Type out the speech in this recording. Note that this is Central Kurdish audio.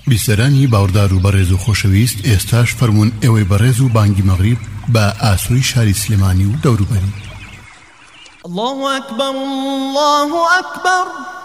بیسەرانی باوەڕدار و بەڕێز و خۆشەویست، ئێستاش فەرموون ئێوەی بەڕێز و بانگی مەغریب بە ئاسووری شاری سلێمانی و دەوروبەری. الله أكبر الله أكبر.